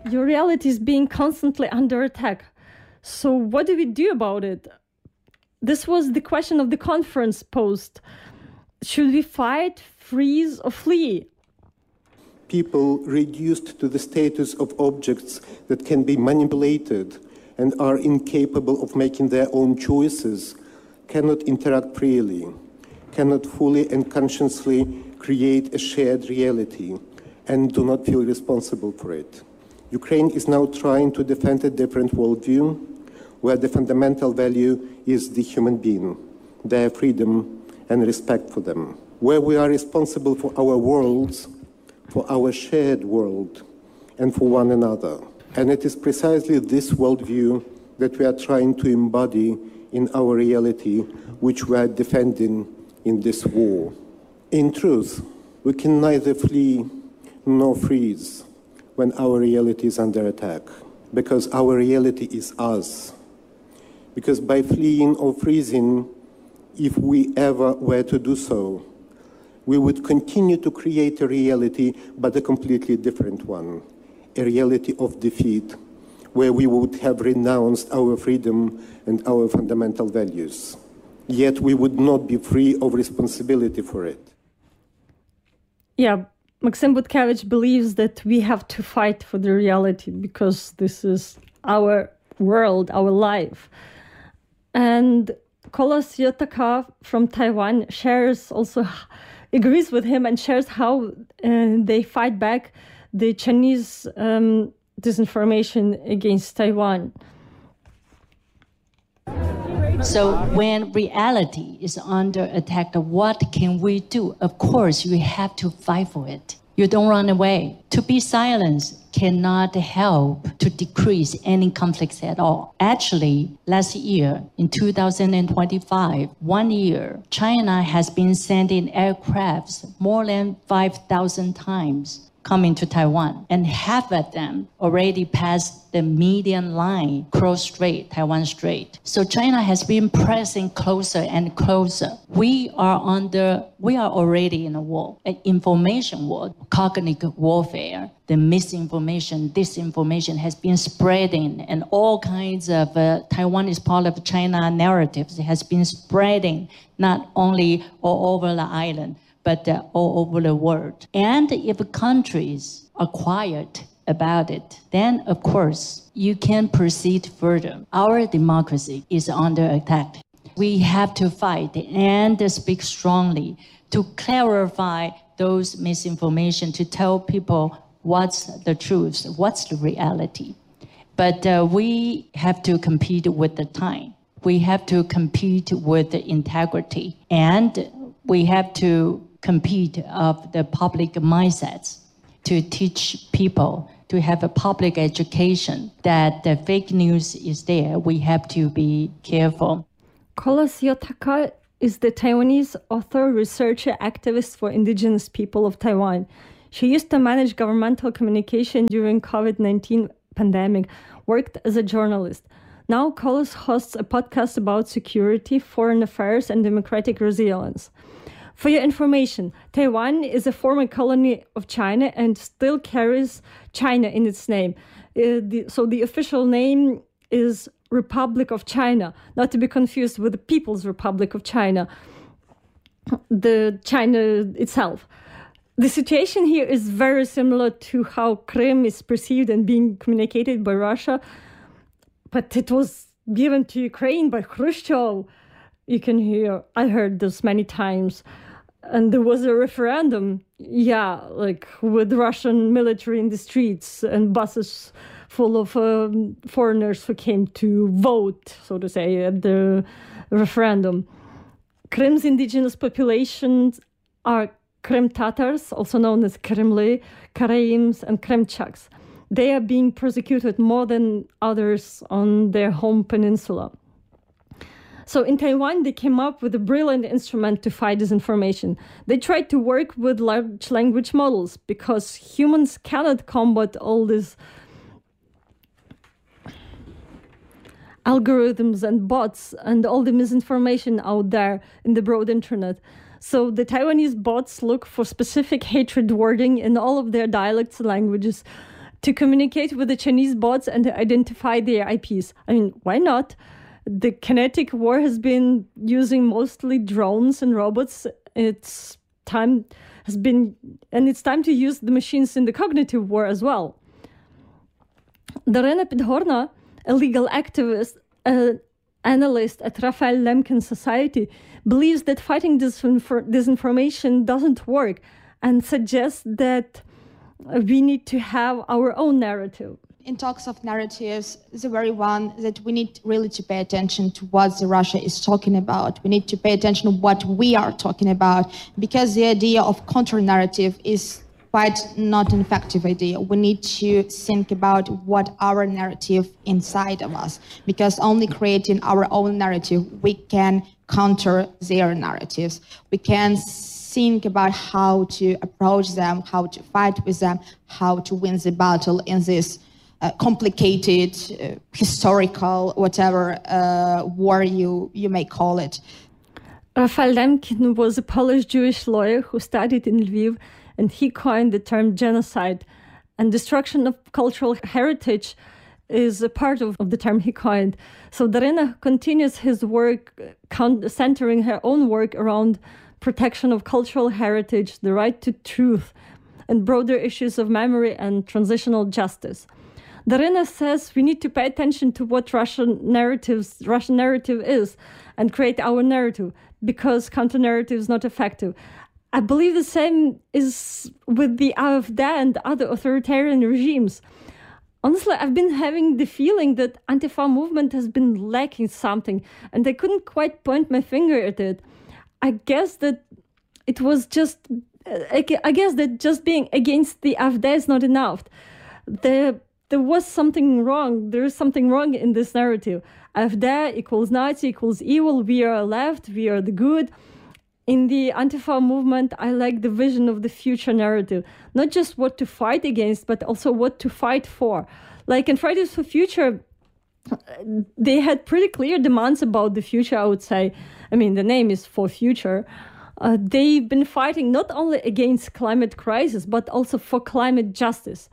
Your reality is being constantly under attack. So what do we do about it? This was the question of the conference post. Should we fight, freeze, or flee? People reduced to the status of objects that can be manipulated and are incapable of making their own choices cannot interact freely, cannot fully and consciously create a shared reality, and do not feel responsible for it. Ukraine is now trying to defend a different worldview, where the fundamental value is the human being, their freedom and respect for them, where we are responsible for our worlds, for our shared world, and for one another. And it is precisely this worldview that we are trying to embody in our reality, which we are defending in this war. In truth, we can neither flee nor freeze when our reality is under attack, because our reality is us. Because by fleeing or freezing, if we ever were to do so, we would continue to create a reality, but a completely different one, a reality of defeat, where we would have renounced our freedom and our fundamental values. Yet we would not be free of responsibility for it. Yeah, Maxim Butkevich believes that we have to fight for the reality because this is our world, our life. And Kolos Yotaka from Taiwan agrees with him and shares how they fight back the Chinese disinformation against Taiwan. So when reality is under attack, what can we do? Of course, you have to fight for it. You don't run away. To be silent cannot help to decrease any conflicts at all. Actually, last year, in 2025, 1 year, China has been sending aircrafts more than 5,000 times coming to Taiwan, and half of them already passed the median line, cross Strait, Taiwan Strait. So China has been pressing closer and closer. We are already in a war, an information war, cognitive warfare. The misinformation, disinformation has been spreading, and all kinds of Taiwan is part of China narratives has been spreading, not only all over the island, but all over the world. And if countries are quiet about it, then of course you can proceed further. Our democracy is under attack. We have to fight and speak strongly to clarify those misinformation, to tell people what's the truth, what's the reality. But we have to compete with the time. We have to compete with the integrity, and we have to compete of the public mindsets to teach people to have a public education that the fake news is there. We have to be careful. Kolos Yotaka is the Taiwanese author, researcher, activist for indigenous people of Taiwan. She used to manage governmental communication during COVID-19 pandemic, worked as a journalist. Now Kolos hosts a podcast about security, foreign affairs, and democratic resilience. For your information, Taiwan is a former colony of China and still carries China in its name. So the official name is Republic of China, not to be confused with the People's Republic of China, the China itself. The situation here is very similar to how Crimea is perceived and being communicated by Russia, but it was given to Ukraine by Khrushchev. I heard this many times. And there was a referendum, with Russian military in the streets and buses full of foreigners who came to vote, so to say, at the referendum. Crime's indigenous populations are Krim Tatars, also known as Kremli, Karaims, and Kremchaks. They are being persecuted more than others on their home peninsula. So in Taiwan, they came up with a brilliant instrument to fight disinformation. They tried to work with large language models because humans cannot combat all these algorithms and bots and all the misinformation out there in the broad internet. So the Taiwanese bots look for specific hatred wording in all of their dialects and languages to communicate with the Chinese bots and to identify their IPs. I mean, why not? The kinetic war has been using mostly drones and robots. It's time to use the machines in the cognitive war as well. Darina Podhorna, a legal activist, analyst at Raphael Lemkin Society, believes that fighting disinformation doesn't work and suggests that we need to have our own narrative. In talks of narratives, the very one that we need really to pay attention to what Russia is talking about. We need to pay attention to what we are talking about, because the idea of counter-narrative is quite not an effective idea. We need to think about what our narrative inside of us, because only creating our own narrative, we can counter their narratives. We can think about how to approach them, how to fight with them, how to win the battle in this complicated, historical, whatever war you may call it. Raphael Lemkin was a Polish Jewish lawyer who studied in Lviv, and he coined the term genocide. And destruction of cultural heritage is a part of the term he coined. So Darina continues his work, centering her own work around protection of cultural heritage, the right to truth, and broader issues of memory and transitional justice. Darina says we need to pay attention to what Russian narrative is and create our narrative, because counter-narrative is not effective. I believe the same is with the AfD and other authoritarian regimes. Honestly, I've been having the feeling that Antifa movement has been lacking something, and I couldn't quite point my finger at it. I guess that just being against the AfD is not enough. There was something wrong. There is something wrong in this narrative. AfD equals Nazi equals evil. We are left. We are the good. In the Antifa movement, I like the vision of the future narrative. Not just what to fight against, but also what to fight for. Like in Fridays for Future, they had pretty clear demands about the future, I would say. I mean, the name is For Future. They've been fighting not only against climate crisis, but also for climate justice.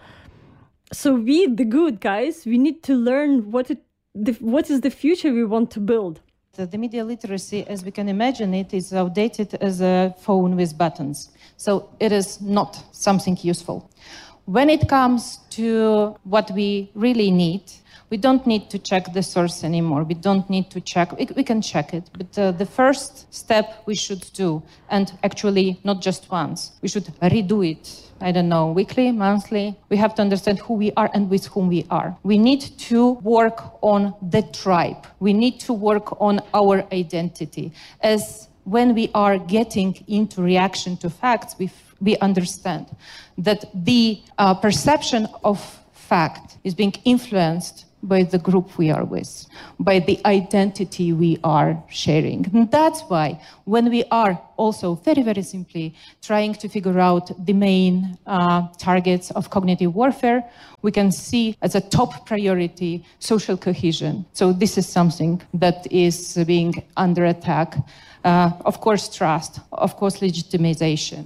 So we, the good guys, we need to learn what is the future we want to build. The media literacy, as we can imagine it, is outdated as a phone with buttons. So it is not something useful. When it comes to what we really need, we don't need to check the source anymore. We don't need to check. We can check it. But the first step we should do, and actually not just once, we should redo it. I don't know, weekly, monthly. We have to understand who we are and with whom we are. We need to work on the tribe. We need to work on our identity. As when we are getting into reaction to facts, we understand that the perception of fact is being influenced by the group we are with, by the identity we are sharing. And that's why when we are also very, very simply trying to figure out the main targets of cognitive warfare, we can see as a top priority social cohesion. So this is something that is being under attack. Of course, trust, of course, legitimization.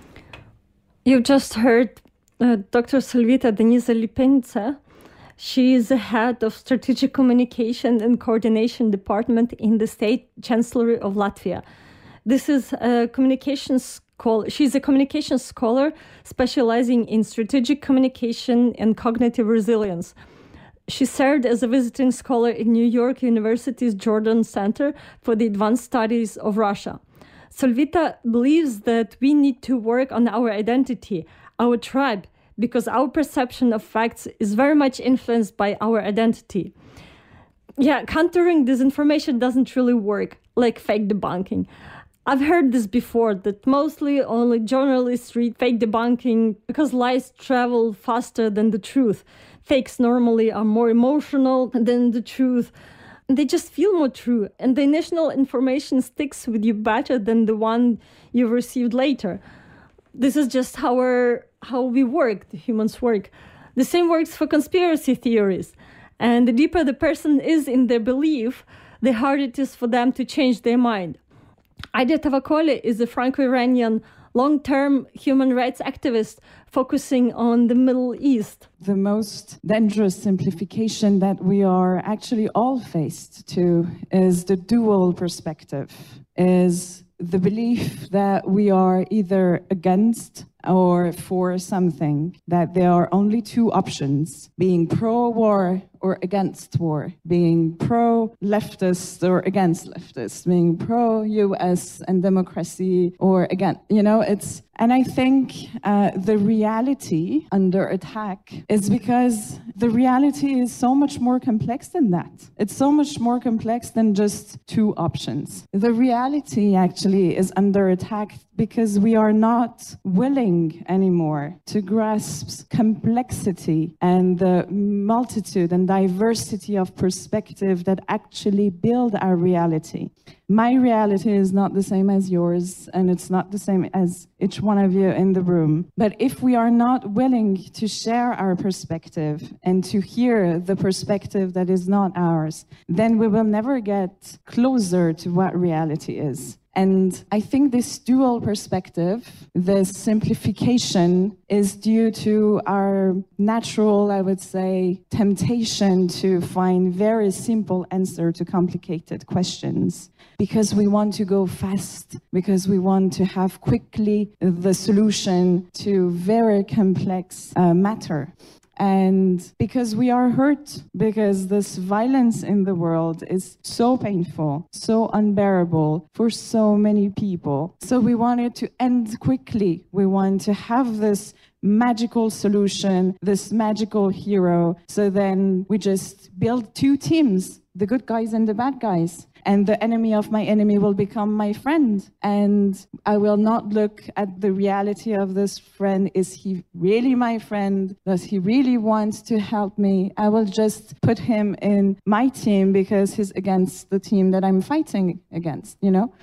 You've just heard Dr. Solvita Denisa Lipenica. She is the head of Strategic Communication and Coordination Department in the State Chancellery of Latvia. This is a communications scholar. She's a communications scholar specializing in strategic communication and cognitive resilience. She served as a visiting scholar in New York University's Jordan Center for the Advanced Studies of Russia. Solvita believes that we need to work on our identity, our tribe, because our perception of facts is very much influenced by our identity. Yeah, countering disinformation doesn't really work, like fake debunking. I've heard this before, that mostly only journalists read fake debunking because lies travel faster than the truth. Fakes normally are more emotional than the truth. They just feel more true, and the initial information sticks with you better than the one you received later. This is just how we work, the humans work. The same works for conspiracy theories. And the deeper the person is in their belief, the harder it is for them to change their mind. Aida Tavakoli is a Franco-Iranian long-term human rights activist focusing on the Middle East. The most dangerous simplification that we are actually all faced to is the dual perspective, is the belief that we are either against or for something, that there are only two options, being pro-war or against war, being pro-leftist or against leftist, being pro-US and democracy or against, and I think the reality under attack is because the reality is so much more complex than that. It's so much more complex than just two options. The reality actually is under attack because we are not willing anymore to grasp complexity and the multitude and diversity of perspective that actually build our reality. My reality is not the same as yours, and it's not the same as each one of you in the room. But if we are not willing to share our perspective and to hear the perspective that is not ours, then we will never get closer to what reality is. And I think this dual perspective, this simplification, is due to our natural, I would say, temptation to find very simple answers to complicated questions. Because we want to go fast, because we want to have quickly the solution to very complex matter. And because we are hurt, because this violence in the world is so painful, so unbearable for so many people. So we want it to end quickly. We want to have this magical solution, this magical hero. So then we just build two teams, the good guys and the bad guys. And the enemy of my enemy will become my friend. And I will not look at the reality of this friend. Is he really my friend? Does he really want to help me? I will just put him in my team because he's against the team that I'm fighting against,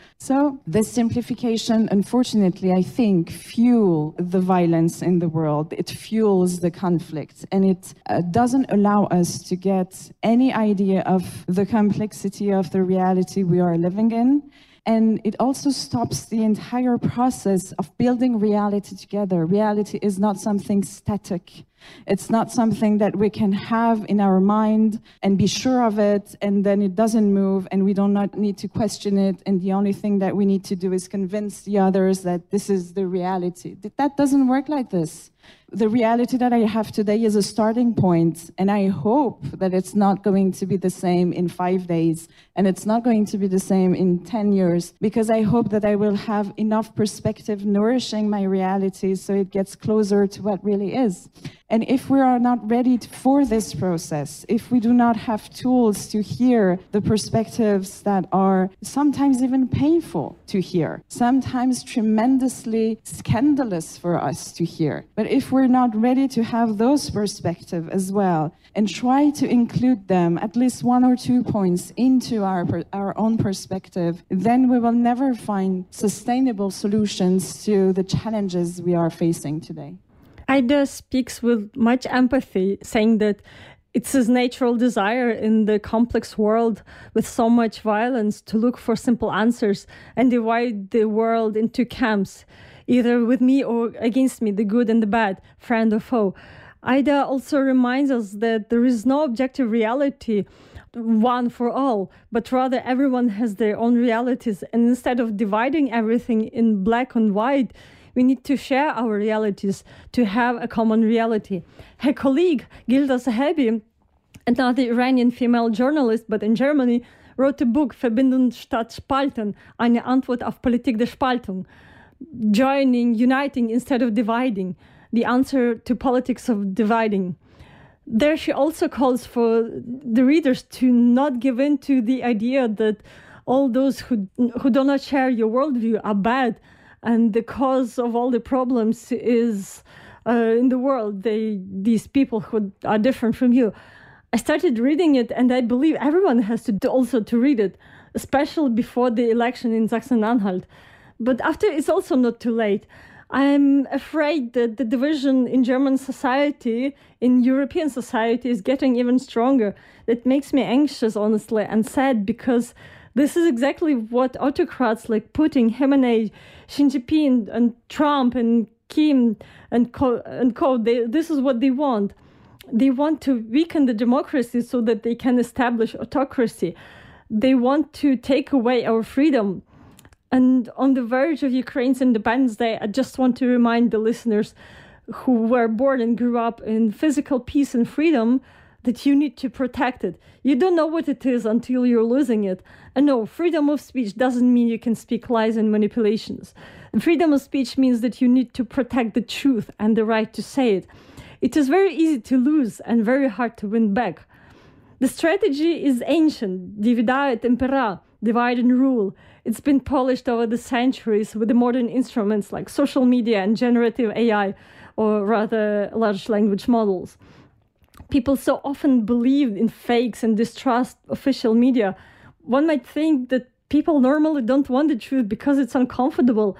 So this simplification, unfortunately, I think, fuels the violence in the world. It fuels the conflict. And it doesn't allow us to get any idea of the complexity of the reality we are living in. And it also stops the entire process of building reality together. Reality is not something static. It's not something that we can have in our mind and be sure of it, and then it doesn't move, and we do not need to question it, and the only thing that we need to do is convince the others that this is the reality. That doesn't work like this. The reality that I have today is a starting point, and I hope that it's not going to be the same in 5 days, and it's not going to be the same in 10 years, because I hope that I will have enough perspective nourishing my reality so it gets closer to what really is. And if we are not ready for this process, if we do not have tools to hear the perspectives that are sometimes even painful to hear, sometimes tremendously scandalous for us to hear, but if we're not ready to have those perspectives as well and try to include them, at least 1 or 2 points, into our own perspective, then we will never find sustainable solutions to the challenges we are facing today. Ida speaks with much empathy, saying that it's his natural desire in the complex world with so much violence to look for simple answers and divide the world into camps, either with me or against me, the good and the bad, friend or foe. Ida also reminds us that there is no objective reality, one for all, but rather everyone has their own realities. And instead of dividing everything in black and white, we need to share our realities to have a common reality. Her colleague, Gilda Sahabi, another Iranian female journalist, but in Germany, wrote a book, Verbinden statt Spalten, eine Antwort auf Politik der Spaltung, joining, uniting instead of dividing, the answer to politics of dividing. There she also calls for the readers to not give in to the idea that all those who do not share your worldview are bad, and the cause of all the problems is in the world, these people who are different from you. I started reading it, and I believe everyone has to also to read it, especially before the election in Sachsen-Anhalt. But after, it's also not too late. I'm afraid that the division in German society, in European society, is getting even stronger. That makes me anxious, honestly, and sad, because This is exactly what autocrats like Putin, Khamenei, Xi Jinping, and Trump, and Kim, and co. This is what they want. They want to weaken the democracy so that they can establish autocracy. They want to take away our freedom. And on the verge of Ukraine's Independence Day, I just want to remind the listeners who were born and grew up in physical peace and freedom that you need to protect it. You don't know what it is until you're losing it. And no, freedom of speech doesn't mean you can speak lies and manipulations. Freedom of speech means that you need to protect the truth and the right to say it. It is very easy to lose and very hard to win back. The strategy is ancient, divide et impera, divide and rule. It's been polished over the centuries with the modern instruments like social media and generative AI, or rather large language models. People so often believe in fakes and distrust official media. One might think that people normally don't want the truth because it's uncomfortable.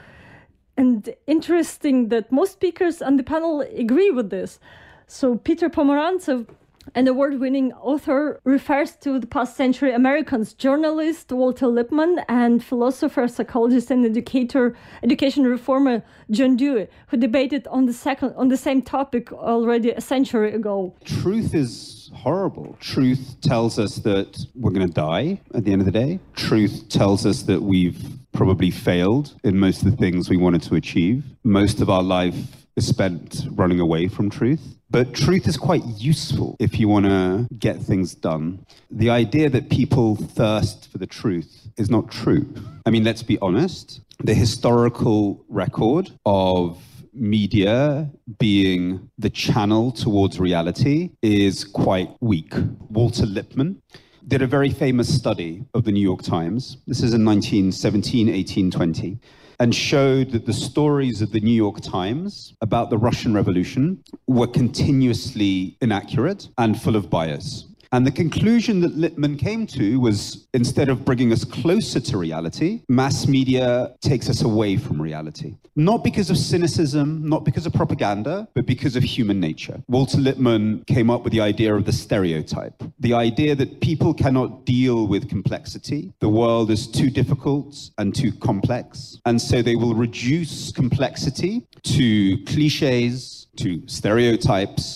And interesting that most speakers on the panel agree with this. So Peter Pomerantsev, an award-winning author, refers to the past century Americans, journalist Walter Lippmann, and philosopher, psychologist, and education reformer John Dewey, who debated on the same topic already a century ago. Truth is horrible. Truth tells us that we're going to die at the end of the day. Truth tells us that we've probably failed in most of the things we wanted to achieve. Most of our life is spent running away from truth. But truth is quite useful if you want to get things done. The idea that people thirst for the truth is not true. I mean, let's be honest. The historical record of media being the channel towards reality is quite weak. Walter Lippmann did a very famous study of the New York Times. This is in 1917, 1820. And showed that the stories of the New York Times about the Russian Revolution were continuously inaccurate and full of bias. And the conclusion that Lippmann came to was, instead of bringing us closer to reality, mass media takes us away from reality. Not because of cynicism, not because of propaganda, but because of human nature. Walter Lippmann came up with the idea of the stereotype, the idea that people cannot deal with complexity. The world is too difficult and too complex. And so they will reduce complexity to cliches, to stereotypes,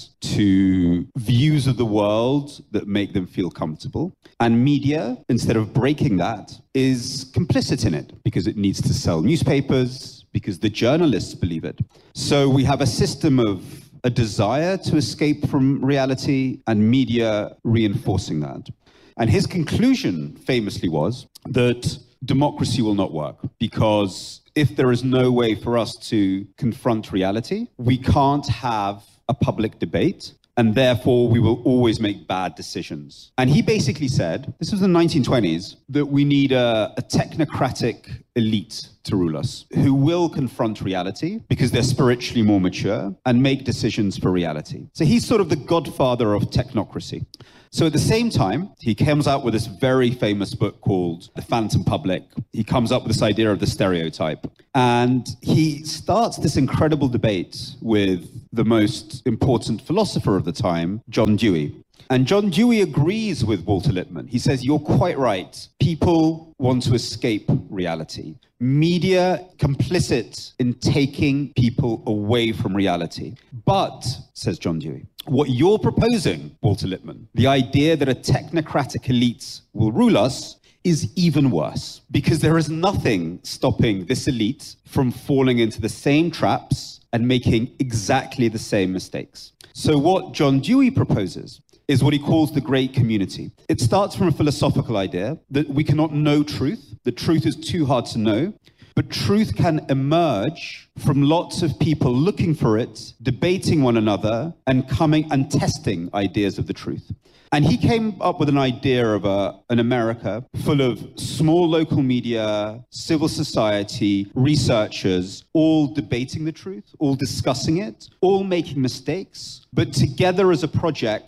to views of the world that make them feel comfortable. And media, instead of breaking that, is complicit in it because it needs to sell newspapers, because the journalists believe it. So we have a system of a desire to escape from reality and media reinforcing that. And his conclusion famously was that democracy will not work because if there is no way for us to confront reality, we can't have a public debate, and therefore we will always make bad decisions. And he basically said, this was in the 1920s, that we need a technocratic elite to rule us, who will confront reality because they're spiritually more mature and make decisions for reality. So he's sort of the godfather of technocracy. So at the same time, he comes out with this very famous book called The Phantom Public. He comes up with this idea of the stereotype. And he starts this incredible debate with the most important philosopher of the time, John Dewey. And John Dewey agrees with Walter Lippmann. He says, you're quite right. People want to escape reality. Media complicit in taking people away from reality. But, says John Dewey, what you're proposing, Walter Lippmann, the idea that a technocratic elite will rule us, is even worse. Because there is nothing stopping this elite from falling into the same traps and making exactly the same mistakes. So what John Dewey proposes is what he calls the great community. It starts from a philosophical idea that we cannot know truth, that truth is too hard to know, but truth can emerge from lots of people looking for it, debating one another, and coming and testing ideas of the truth. And he came up with an idea of an America full of small local media, civil society, researchers, all debating the truth, all discussing it, all making mistakes, but together as a project,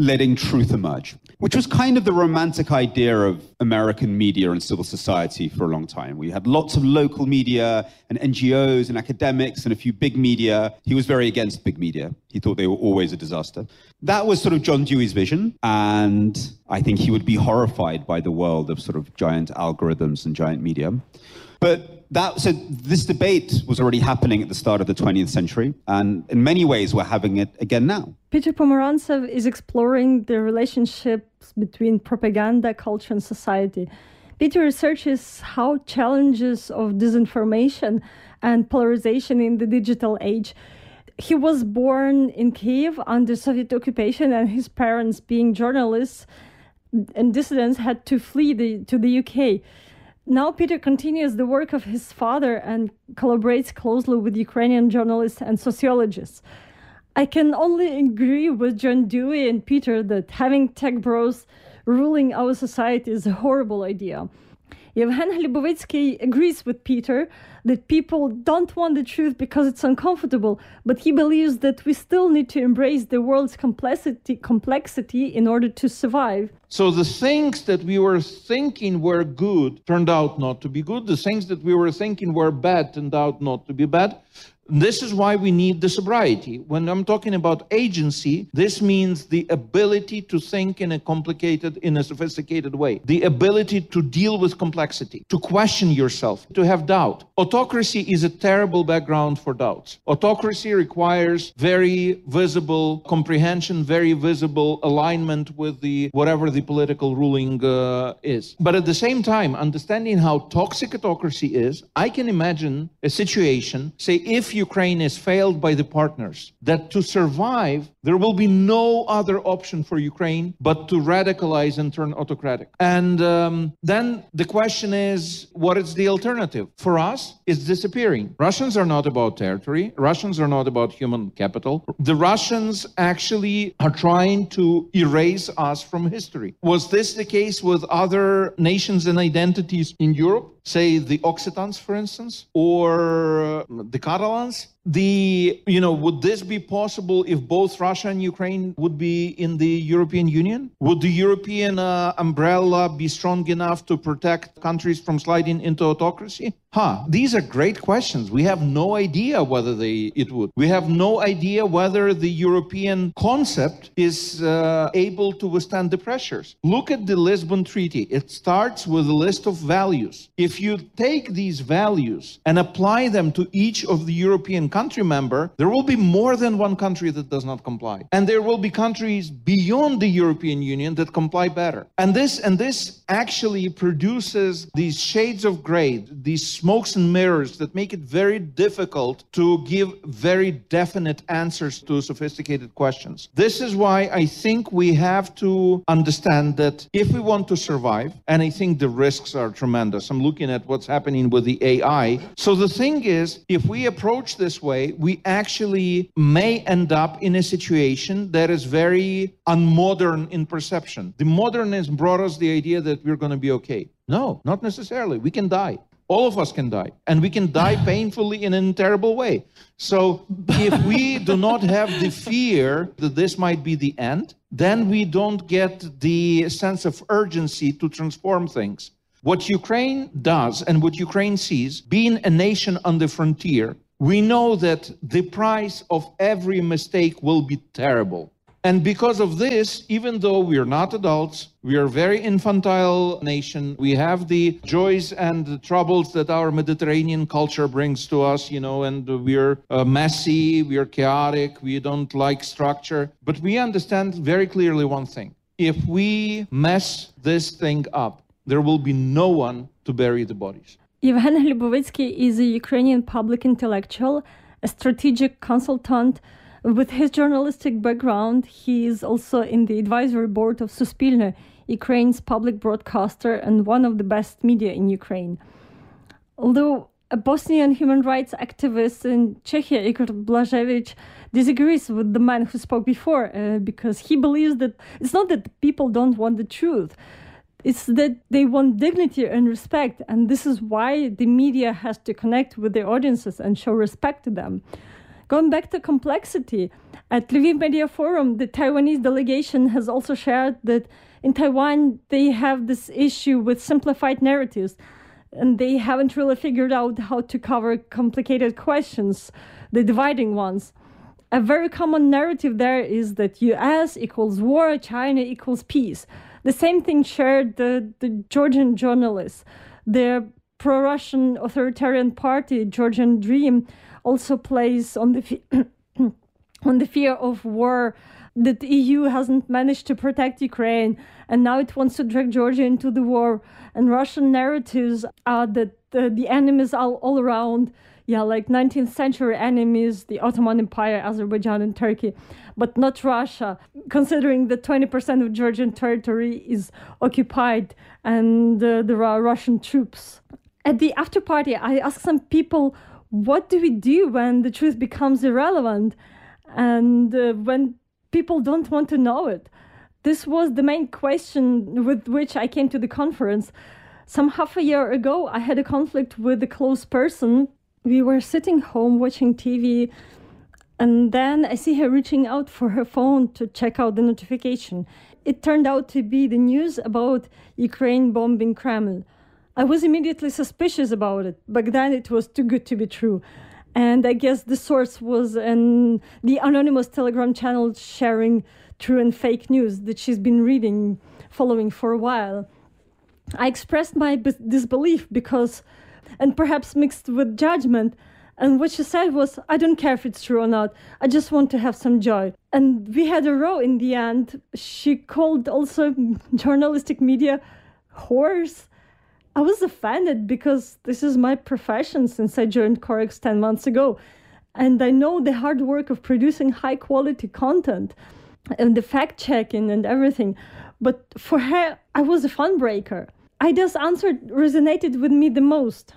letting truth emerge, which was kind of the romantic idea of American media and civil society for a long time. We had lots of local media and NGOs and academics and a few big media. He was very against big media. He thought they were always a disaster. That was sort of John Dewey's vision, and I think he would be horrified by the world of sort of giant algorithms and giant media. But so this debate was already happening at the start of the 20th century, and in many ways we're having it again now. Peter Pomerantsev is exploring the relationships between propaganda, culture, and society. Peter researches how challenges of disinformation and polarization in the digital age. He was born in Kiev under Soviet occupation, and his parents, being journalists and dissidents, had to flee to the UK. Now Peter continues the work of his father and collaborates closely with Ukrainian journalists and sociologists. I can only agree with John Dewey and Peter that having tech bros ruling our society is a horrible idea. Yevhen Hlibovitsky agrees with Peter that people don't want the truth because it's uncomfortable, but he believes that we still need to embrace the world's complexity in order to survive. So the things that we were thinking were good turned out not to be good. The things that we were thinking were bad turned out not to be bad. This is why we need the sobriety. When I'm talking about agency, this means the ability to think in a sophisticated way, the ability to deal with complexity, to question yourself, to have doubt. Autocracy is a terrible background for doubts. Autocracy requires very visible comprehension, very visible alignment with whatever the political ruling is. But at the same time, understanding how toxic autocracy is, I can imagine a situation, say if Ukraine is failed by the partners, that to survive, there will be no other option for Ukraine but to radicalize and turn autocratic. And then the question is, what is the alternative? For us, it's disappearing. Russians are not about territory. Russians are not about human capital. The Russians actually are trying to erase us from history. Was this the case with other nations and identities in Europe? Say the Occitans, for instance, or the Catalans? Would this be possible if both Russia and Ukraine would be in the European Union? Would the European umbrella be strong enough to protect countries from sliding into autocracy? These are great questions. We have no idea whether it would. We have no idea whether the European concept is able to withstand the pressures. Look at the Lisbon Treaty. It starts with a list of values. If you take these values and apply them to each of the European country member, there will be more than one country that does not comply. And there will be countries beyond the European Union that comply better. And this actually produces these shades of gray, these smokes and mirrors that make it very difficult to give very definite answers to sophisticated questions. This is why I think we have to understand that if we want to survive, and I think the risks are tremendous. I'm looking at what's happening with the AI. So the thing is, if we approach this way, we actually may end up in a situation that is very unmodern in perception. The modernism brought us the idea that we're going to be okay. No, not necessarily. We can die. All of us can die, and we can die painfully in a terrible way. So if we do not have the fear that this might be the end, then we don't get the sense of urgency to transform things. What Ukraine does and what Ukraine sees, being a nation on the frontier, we know that the price of every mistake will be terrible. And because of this, even though we are not adults, we are a very infantile nation. We have the joys and the troubles that our Mediterranean culture brings to us, and we are messy, we are chaotic, we don't like structure. But we understand very clearly one thing. If we mess this thing up, there will be no one to bury the bodies. Yevhen Hlibovitsky is a Ukrainian public intellectual, a strategic consultant. With his journalistic background, he is also in the advisory board of Suspilne, Ukraine's public broadcaster and one of the best media in Ukraine. Although a Bosnian human rights activist in Czechia, Igor Blažević, disagrees with the man who spoke before because he believes that it's not that people don't want the truth. It's that they want dignity and respect, and this is why the media has to connect with their audiences and show respect to them. Going back to complexity, at Lviv Media Forum, the Taiwanese delegation has also shared that in Taiwan, they have this issue with simplified narratives, and they haven't really figured out how to cover complicated questions, the dividing ones. A very common narrative there is that US equals war, China equals peace. The same thing shared the Georgian journalists. The pro-Russian authoritarian party, Georgian Dream, also plays on the fear of war, that the EU hasn't managed to protect Ukraine, and now it wants to drag Georgia into the war. And Russian narratives are that the enemies are all around, like 19th century enemies, the Ottoman Empire, Azerbaijan and Turkey, but not Russia, considering that 20% of Georgian territory is occupied and there are Russian troops. At the after party, I asked some people, what do we do when the truth becomes irrelevant and when people don't want to know it? This was the main question with which I came to the conference. Some half a year ago, I had a conflict with a close person. We were sitting home watching TV, and then I see her reaching out for her phone to check out the notification. It turned out to be the news about Ukraine bombing Kremlin. I was immediately suspicious about it. Back then, it was too good to be true. And I guess the source was the anonymous Telegram channel sharing true and fake news that she's been reading, following for a while. I expressed my disbelief because, and perhaps mixed with judgment, and what she said was, I don't care if it's true or not, I just want to have some joy. And we had a row in the end. She called also journalistic media whores. I was offended because this is my profession since I joined Corex 10 months ago. And I know the hard work of producing high quality content and the fact checking and everything. But for her, I was a fun breaker. Ida's answer resonated with me the most.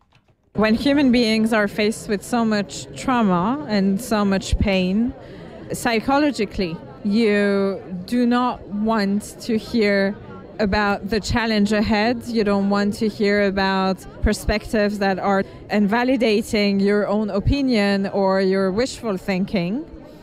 When human beings are faced with so much trauma and so much pain, psychologically, you do not want to hear about the challenge ahead. You don't want to hear about perspectives that are invalidating your own opinion or your wishful thinking.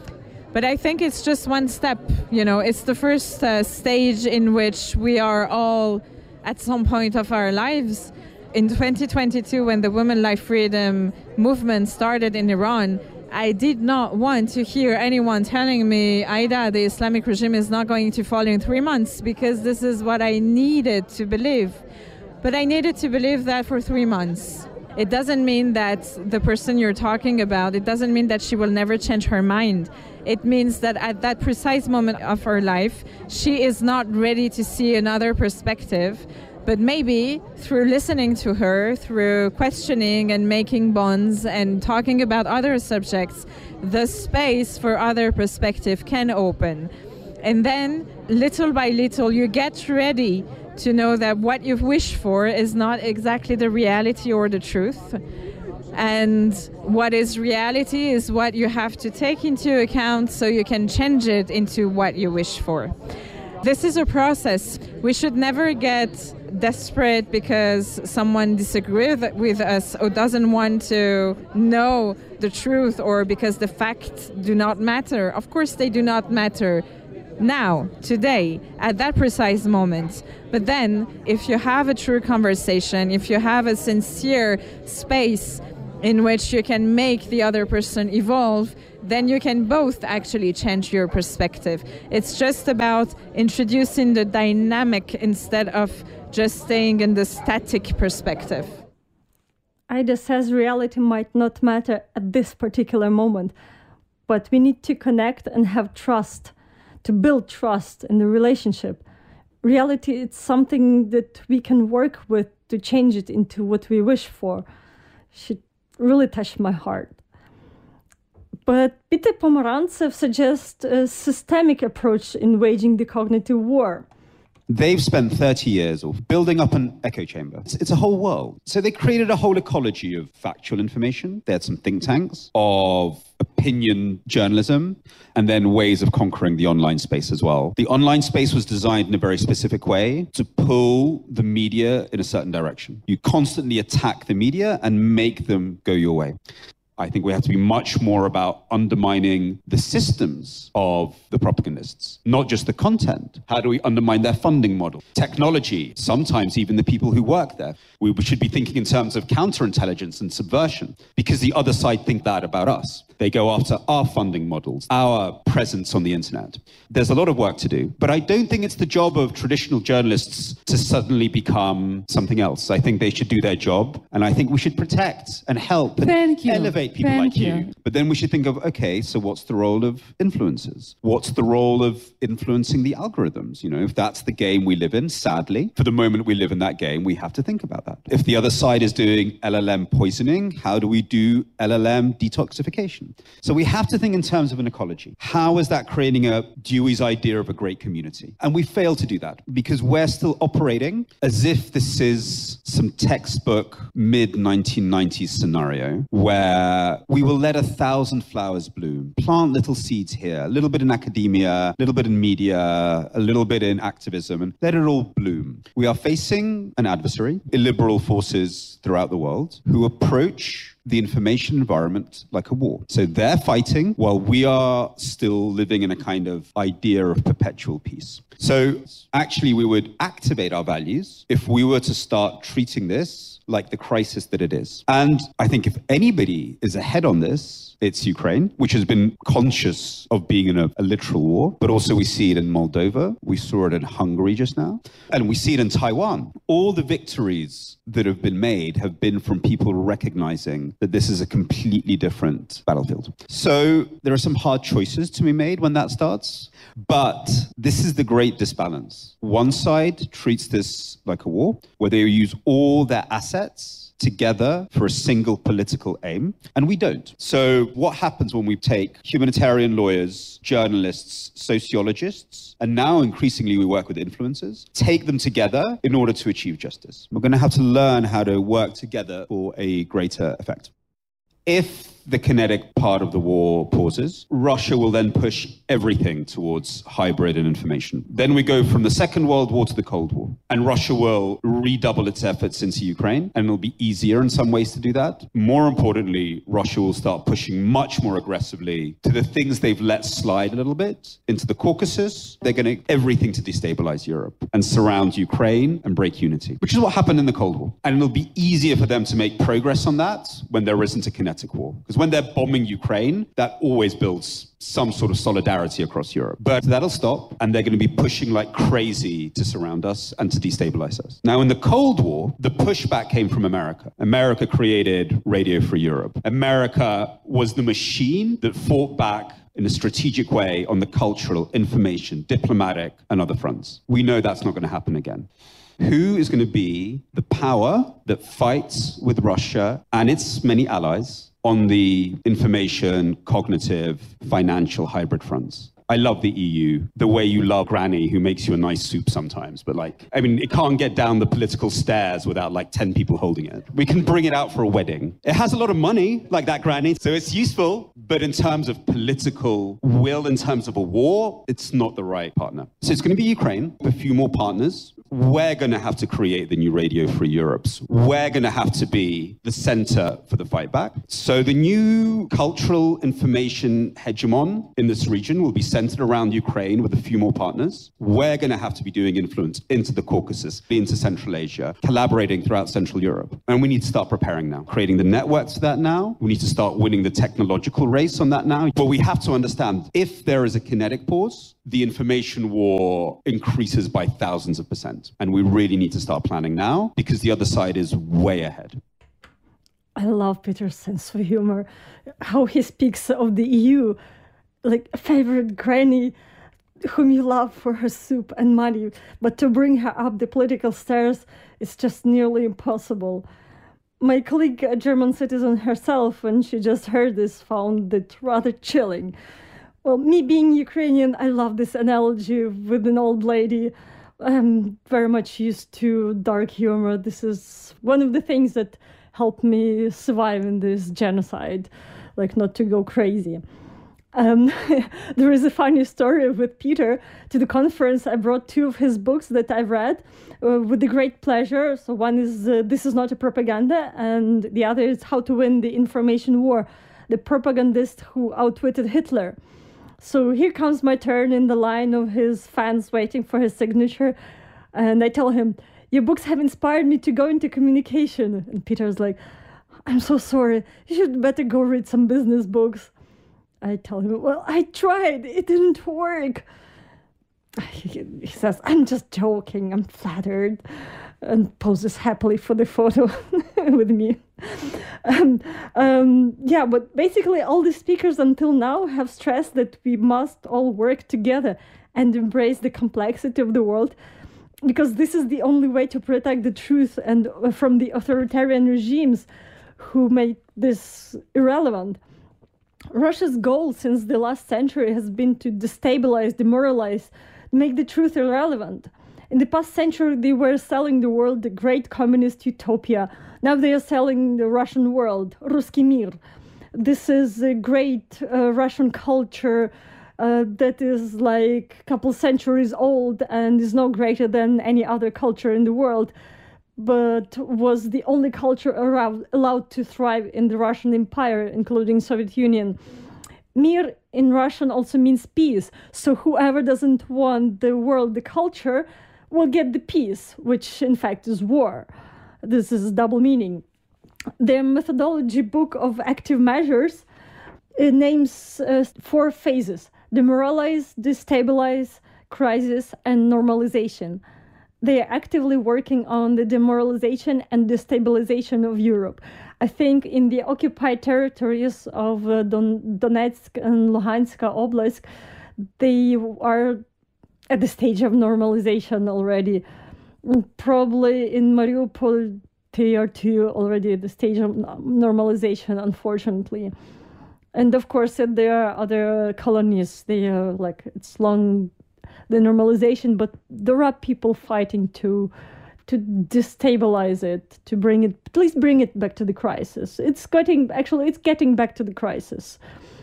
But I think it's just one step. It's the first stage in which we are all at some point of our lives. In 2022, when the Women Life Freedom movement started in Iran, I did not want to hear anyone telling me, Ida, the Islamic regime is not going to fall in 3 months, because this is what I needed to believe. But I needed to believe that for 3 months. It doesn't mean that the person you're talking about, it doesn't mean that she will never change her mind. It means that at that precise moment of her life, she is not ready to see another perspective. But maybe through listening to her, through questioning and making bonds and talking about other subjects, the space for other perspective can open. And then little by little, you get ready to know that what you wish for is not exactly the reality or the truth. And what is reality is what you have to take into account so you can change it into what you wish for. This is a process. We should never get desperate because someone disagrees with us or doesn't want to know the truth, or because the facts do not matter. Of course they do not matter now, today, at that precise moment. But then if you have a true conversation, if you have a sincere space in which you can make the other person evolve, then you can both actually change your perspective. It's just about introducing the dynamic instead of just staying in the static perspective. Ida says reality might not matter at this particular moment, but we need to connect and have trust, to build trust in the relationship. Reality is something that we can work with to change it into what we wish for. She really touched my heart. But Peter Pomerantsev suggests a systemic approach in waging the cognitive war. They've spent 30 years building up an echo chamber. It's a whole world. So they created a whole ecology of factual information. They had some think tanks, of opinion journalism, and then ways of conquering the online space as well. The online space was designed in a very specific way to pull the media in a certain direction. You constantly attack the media and make them go your way. I think we have to be much more about undermining the systems of the propagandists, not just the content. How do we undermine their funding model? Technology, sometimes even the people who work there. We should be thinking in terms of counterintelligence and subversion, because the other side think that about us. They go after our funding models, our presence on the internet. There's a lot of work to do, but I don't think it's the job of traditional journalists to suddenly become something else. I think they should do their job, and I think we should protect and help and elevate people like you. But then we should think of, okay, so what's the role of influencers? What's the role of influencing the algorithms? You know, if that's the game we live in, sadly, for the moment we live in that game, we have to think about that. If the other side is doing LLM poisoning, how do we do LLM detoxification? So we have to think in terms of an ecology. How is that creating a Dewey's idea of a great community? And we fail to do that because we're still operating as if this is some textbook mid-1990s scenario where we will let 1,000 flowers bloom, plant little seeds here, a little bit in academia, a little bit in media, a little bit in activism, and let it all bloom. We are facing an adversary, illiberal forces throughout the world, who approach the information environment like a war. So they're fighting while we are still living in a kind of idea of perpetual peace. So actually we would activate our values if we were to start treating this like the crisis that it is. And I think if anybody is ahead on this, it's Ukraine, which has been conscious of being in a literal war, but also we see it in Moldova. We saw it in Hungary just now, and we see it in Taiwan. All the victories that have been made have been from people recognizing that this is a completely different battlefield. So there are some hard choices to be made when that starts, but this is the great disbalance. One side treats this like a war, where they use all their assets together for a single political aim, and we don't. So what happens when we take humanitarian lawyers, journalists, sociologists, and now increasingly we work with influencers, take them together in order to achieve justice? We're going to have to learn how to work together for a greater effect. If the kinetic part of the war pauses, Russia will then push everything towards hybrid and information. Then we go from the Second World War to the Cold War, and Russia will redouble its efforts into Ukraine, and it'll be easier in some ways to do that. More importantly, Russia will start pushing much more aggressively to the things they've let slide a little bit, into the Caucasus. They're going to do everything to destabilize Europe and surround Ukraine and break unity, which is what happened in the Cold War. And it'll be easier for them to make progress on that when there isn't a kinetic war. Because when they're bombing Ukraine, that always builds some sort of solidarity across Europe. But that'll stop, and they're going to be pushing like crazy to surround us and to destabilize us. Now, in the Cold War, the pushback came from America. America created Radio Free Europe. America was the machine that fought back in a strategic way on the cultural, information, diplomatic, and other fronts. We know that's not going to happen again. Who is going to be the power that fights with Russia and its many allies on the information, cognitive, financial hybrid fronts? I love the EU, the way you love Granny who makes you a nice soup sometimes, but it can't get down the political stairs without 10 people holding it. We can bring it out for a wedding. It has a lot of money, like that Granny, so it's useful, but in terms of political will, in terms of a war, it's not the right partner. So it's going to be Ukraine, a few more partners. We're going to have to create the new Radio Free Europes. We're going to have to be the center for the fight back. So the new cultural information hegemon in this region will be centered around Ukraine with a few more partners. We're going to have to be doing influence into the Caucasus, into Central Asia, collaborating throughout Central Europe. And we need to start preparing now, creating the networks for that now. We need to start winning the technological race on that now. But we have to understand, if there is a kinetic pause, the information war increases by thousands of %. And we really need to start planning now, because the other side is way ahead. I love Peter's sense of humor, how he speaks of the EU like a favorite granny whom you love for her soup and money, but to bring her up the political stairs is just nearly impossible. My colleague, a German citizen herself, when she just heard this, found it rather chilling. Well, me being Ukrainian, I love this analogy with an old lady. I'm very much used to dark humor. This is one of the things that helped me survive in this genocide, not to go crazy. There is a funny story with Peter. To the conference, I brought 2 of his books that I've read with the great pleasure. So one is This Is Not a Propaganda, and the other is How to Win the Information War, the propagandist who outwitted Hitler. So here comes my turn in the line of his fans waiting for his signature. And I tell him, your books have inspired me to go into communication. And Peter's like, I'm so sorry. You should better go read some business books. I tell him, well, I tried. It didn't work. He says, I'm just joking. I'm flattered. And poses happily for the photo with me. Yeah, but basically all the speakers until now have stressed that we must all work together and embrace the complexity of the world, because this is the only way to protect the truth and from the authoritarian regimes who make this irrelevant. Russia's goal since the last century has been to destabilize, demoralize, make the truth irrelevant. In the past century, they were selling the world the great communist utopia. Now they are selling the Russian world, Ruski Mir. This is a great Russian culture that is like a couple centuries old and is no greater than any other culture in the world, but was the only culture allowed to thrive in the Russian Empire, including Soviet Union. Mir in Russian also means peace. So whoever doesn't want the world, the culture, will get the peace, which in fact is war. This is double meaning. Their methodology book of active measures names 4 phases: demoralize, destabilize, crisis, and normalization. They are actively working on the demoralization and destabilization of Europe. I think in the occupied territories of Donetsk and Luhansk Oblast, they are at the stage of normalization already. Probably in Mariupol, they are too already at the stage of normalization, unfortunately. And of course, there are other colonies. They are like, it's long, the normalization, but there are people fighting to destabilize it, to bring it, at least bring it back to the crisis. It's getting back to the crisis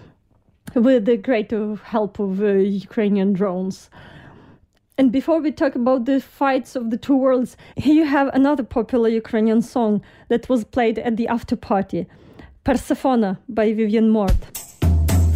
with the great help of Ukrainian drones. And before we talk about the fights of the 2 worlds, here you have another popular Ukrainian song that was played at the after party, Persephone by Vivienne Mort.